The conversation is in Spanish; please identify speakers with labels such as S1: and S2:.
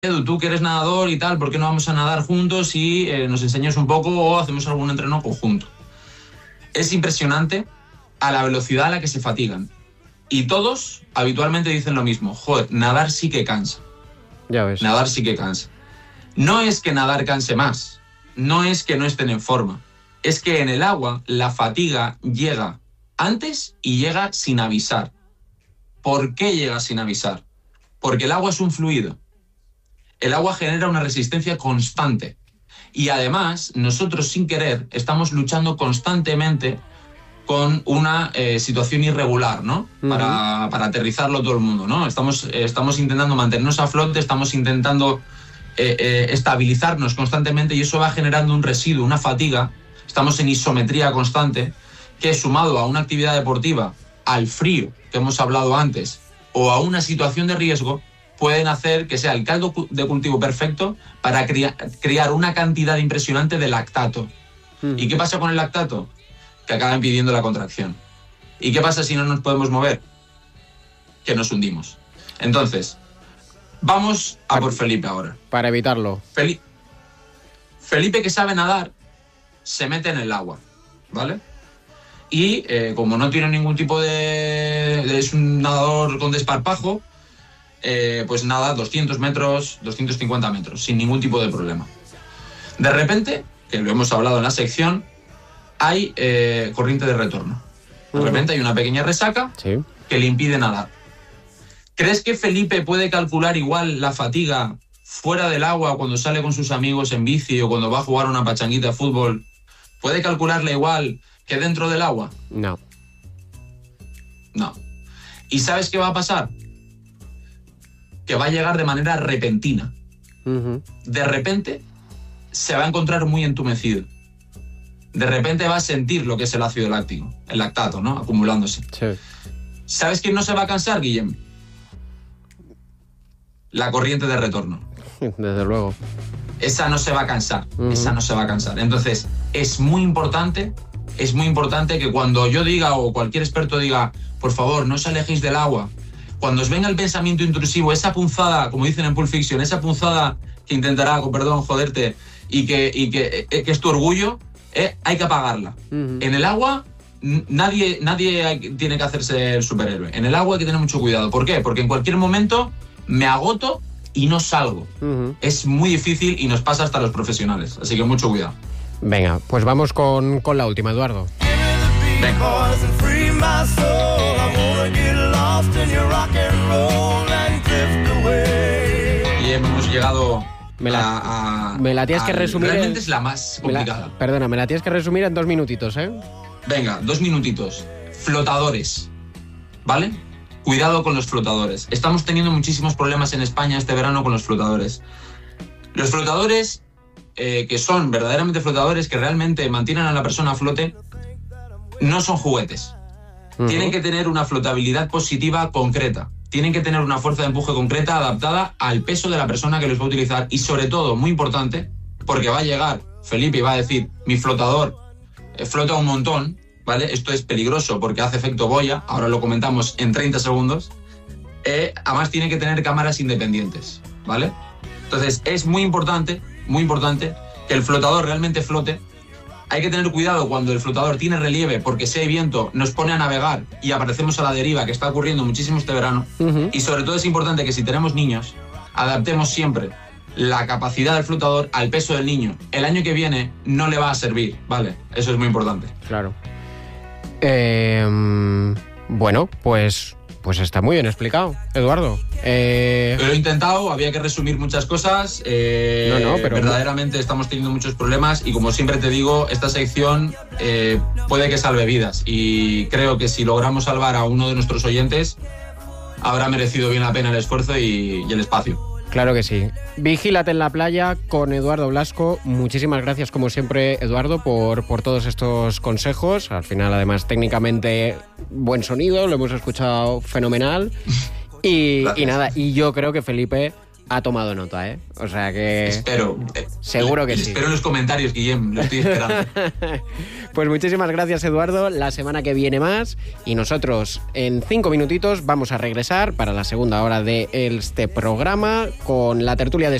S1: Edu, tú que eres nadador y tal, ¿por qué no vamos a nadar juntos y nos enseñas un poco o hacemos algún entreno conjunto? Es impresionante a la velocidad a la que se fatigan. Y todos habitualmente dicen lo mismo. Joder, nadar sí que cansa.
S2: Ya ves.
S1: Nadar sí que cansa. No es que nadar canse más. No es que no estén en forma. Es que en el agua la fatiga llega antes y llega sin avisar. ¿Por qué llega sin avisar? Porque el agua es un fluido. El agua genera una resistencia constante. Y además, nosotros sin querer estamos luchando constantemente con una situación irregular, ¿no? Para aterrizarlo todo el mundo, ¿no? Estamos intentando mantenernos a flote, estamos intentando estabilizarnos constantemente y eso va generando un residuo, una fatiga. Estamos en isometría constante que, sumado a una actividad deportiva, al frío que hemos hablado antes o a una situación de riesgo, pueden hacer que sea el caldo de cultivo perfecto para crear una cantidad impresionante de lactato. ¿Y qué pasa con el lactato? Que acaba impidiendo la contracción. ¿Y qué pasa si no nos podemos mover? Que nos hundimos. Entonces, vamos a por Felipe ahora.
S2: Para evitarlo.
S1: Felipe, que sabe nadar, se mete en el agua, ¿vale? Y como no tiene ningún tipo es un nadador con desparpajo, pues nada, 200 metros, 250 metros, sin ningún tipo de problema. De repente, que lo hemos hablado en la sección, hay corriente de retorno. De repente hay una pequeña resaca que le impide nadar. ¿Crees que Felipe puede calcular igual la fatiga fuera del agua cuando sale con sus amigos en bici o cuando va a jugar una pachanguita de fútbol? ¿Puede calcularla igual que dentro del agua?
S2: No.
S1: No. ¿Y sabes qué va a pasar? Que va a llegar de manera repentina. De repente se va a encontrar muy entumecido. De repente va a sentir lo que es el ácido láctico, el lactato, ¿no? Acumulándose.
S2: Sí.
S1: ¿Sabes quién no se va a cansar, Guillem? La corriente de retorno.
S2: Desde luego.
S1: Esa no se va a cansar. Esa no se va a cansar. Entonces, es muy importante que cuando yo diga o cualquier experto diga, por favor, no os alejéis del agua, cuando os venga el pensamiento intrusivo, esa punzada, como dicen en Pulp Fiction, esa punzada que intentará, con perdón, joderte, y que es tu orgullo, hay que apagarla. En el agua, nadie tiene que hacerse el superhéroe. En el agua hay que tener mucho cuidado. ¿Por qué? Porque en cualquier momento me agoto y no salgo. Es muy difícil y nos pasa hasta a los profesionales. Así que mucho cuidado. Venga,
S2: pues vamos con la última, Eduardo.
S1: Venga. Y hemos llegado
S2: me la tienes que resumir.
S1: Realmente es la más complicada.
S2: Me la tienes que resumir en 2 minutitos, ¿eh?
S1: Venga, 2 minutitos. Flotadores, ¿vale? Cuidado con los flotadores. Estamos teniendo muchísimos problemas en España este verano con los flotadores. Los flotadores, que son verdaderamente flotadores, que realmente mantienen a la persona a flote, no son juguetes. Tienen que tener una flotabilidad positiva concreta. Tienen que tener una fuerza de empuje concreta adaptada al peso de la persona que los va a utilizar. Y sobre todo, muy importante, porque va a llegar Felipe y va a decir, mi flotador flota un montón, ¿vale? Esto es peligroso porque hace efecto boya. Ahora lo comentamos en 30 segundos. Además, tiene que tener cámaras independientes, ¿vale? Entonces, es muy importante que el flotador realmente flote. Hay que tener cuidado cuando el flotador tiene relieve, porque si hay viento nos pone a navegar y aparecemos a la deriva, que está ocurriendo muchísimo este verano. Y sobre todo es importante que si tenemos niños, adaptemos siempre la capacidad del flotador al peso del niño. El año que viene no le va a servir, ¿vale? Eso es muy importante.
S2: Claro. Bueno, pues está muy bien explicado, Eduardo.
S1: Lo he intentado, había que resumir muchas cosas. Pero verdaderamente estamos teniendo muchos problemas y, como siempre te digo, esta sección puede que salve vidas. Y creo que si logramos salvar a uno de nuestros oyentes, habrá merecido bien la pena el esfuerzo y el espacio.
S2: Claro que sí. Vigílate en la playa con Eduardo Blasco. Muchísimas gracias, como siempre, Eduardo, por todos estos consejos. Al final, además, técnicamente, buen sonido, lo hemos escuchado fenomenal. Y nada, y yo creo que Felipe ha tomado nota, ¿eh? O sea que...
S1: Espero.
S2: Seguro que sí.
S1: Espero en los comentarios, Guillem, lo estoy esperando.
S2: Pues muchísimas gracias, Eduardo. La semana que viene más. Y nosotros en 5 minutitos vamos a regresar para la segunda hora de este programa con la tertulia de